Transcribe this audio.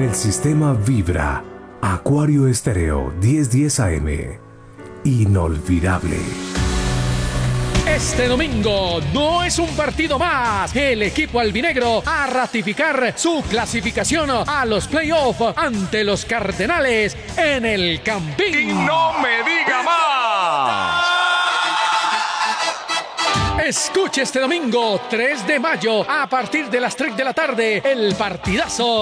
el sistema Vibra. Acuario Estéreo 1010 AM. Inolvidable. Este domingo no es un partido más. El equipo albinegro a ratificar su clasificación a los playoffs ante los Cardenales en el Campín. ¡Y no me diga más! Escuche este domingo 3 de mayo a partir de las 3 de la tarde el partidazo